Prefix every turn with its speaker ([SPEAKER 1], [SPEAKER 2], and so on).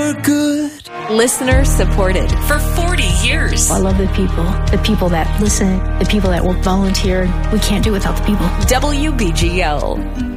[SPEAKER 1] for good.
[SPEAKER 2] Listener supported for 40 years.
[SPEAKER 3] I love the people that listen, the people that will volunteer. We can't do it without the people.
[SPEAKER 2] WBGO.